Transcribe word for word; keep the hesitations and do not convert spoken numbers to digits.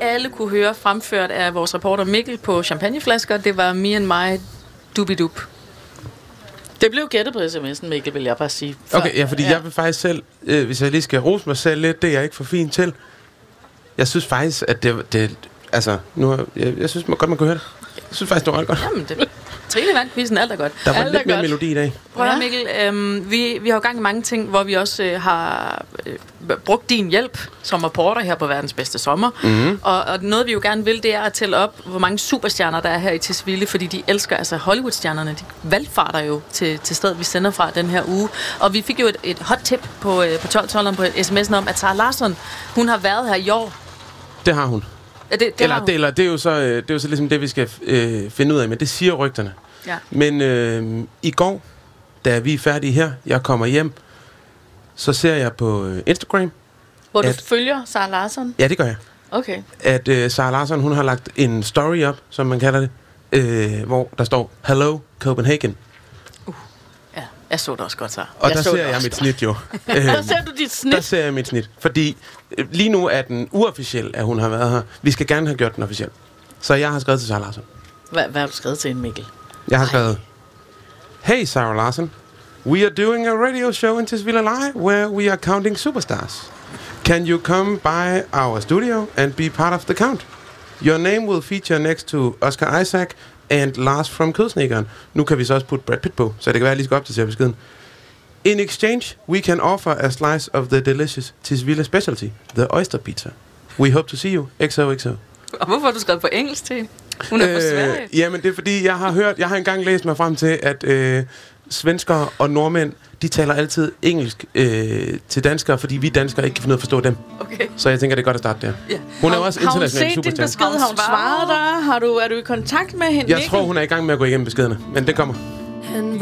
alle kunne høre fremført af vores reporter Mikkel på champagneflasker. Det var Me and My Dubidup. Det blev gættet på sms'en, Mikkel, vil jeg bare sige. Før. Okay, ja, fordi ja. jeg vil faktisk selv, øh, hvis jeg lige skal rose mig selv lidt, det er jeg ikke for fint til. Jeg synes faktisk, at det, det altså, nu, jeg, jeg synes man godt, man kunne høre det. Jeg synes faktisk, det var ret godt. Jamen, det Trine vandt quizzen, alt er godt. Der var alt lidt mere godt. melodi i dag. Prøv at Mikkel, øhm, vi, vi har jo gang i mange ting, hvor vi også øh, har øh, brugt din hjælp som reporter her på Verdens Bedste Sommer. Mm-hmm. Og, og noget vi jo gerne vil, det er at tælle op, hvor mange superstjerner der er her i Tisvilde, fordi de elsker, altså Hollywood-stjernerne, de valgfarter jo til, til stedet, vi sender fra den her uge. Og vi fik jo et, et hot tip på, øh, på tolv-tolveren på sms'en om, at Sara Larsson, hun har været her i år. Det har hun. Ja, det, det eller, har hun. Det, eller det er jo så, det er jo så ligesom det, vi skal øh, finde ud af, men det siger rygterne. Ja. Men øh, i går, da vi er færdige her, jeg kommer hjem, så ser jeg på øh, Instagram. Hvor du at, følger Sara Larsson? Ja, det gør jeg. Okay. At øh, Sara Larsson, hun har lagt en story op, som man kalder det, øh, hvor der står, Hello Copenhagen. Uh, ja, jeg så det også godt, så. Og jeg der ser jeg mit snit jo. Der ser du dit snit? Der ser jeg mit snit. Fordi øh, lige nu er den uofficiel, at hun har været her. Vi skal gerne have gjort den officiel. Så jeg har skrevet til Sara Larsson. Hvad, hvad har du skrevet til en, Mikkel? Jeg har skrevet, Hey Sara Larsson, we are doing a radio show in Tisvilde Live where we are counting superstars. Can you come by our studio and be part of the count? Your name will feature next to Oscar Isaac and Lars from Kødsnekeren. Nu kan vi så også putte Brad Pitt på, så det kan være, at jeg lige skal opdatere beskeden. In exchange, we can offer a slice of the delicious Tisvilde specialty, the oyster pizza. We hope to see you. X O X O. Og hvorfor har du skrevet på engelsk til? Hun er øh, fra Sverige. Jamen, det er fordi, jeg har hørt, jeg har engang læst mig frem til, at øh, svenskere og nordmænd, de taler altid engelsk øh, til danskere, fordi vi danskere ikke kan finde ud af at forstå dem. Okay. Så jeg tænker, det er godt at starte der. Ja. Hun er jo også international superstjerne. Har hun set din besked? Har hun svaret dig? Har du, er du i kontakt med hende? Jeg tror, hun er i gang med at gå igennem beskederne, men det kommer.